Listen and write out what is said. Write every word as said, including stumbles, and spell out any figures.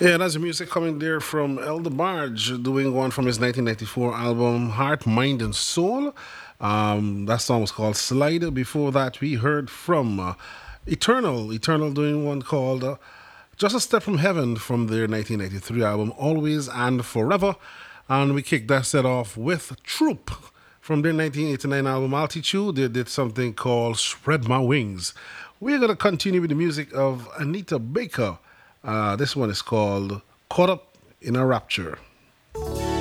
Yeah, that's the music coming there from Elder Barge, doing one from his nineteen ninety-four album Heart, Mind, and Soul. Um, that song was called Slider. Before that, we heard from uh, Eternal, Eternal doing one called uh, Just a Step from Heaven from their nineteen ninety-three album Always and Forever. And we kicked that set off with Troop from their nineteen eighty-nine album Altitude. They did something called Spread My Wings. We're going to continue with the music of Anita Baker. Uh, this one is called Caught Up in a Rapture.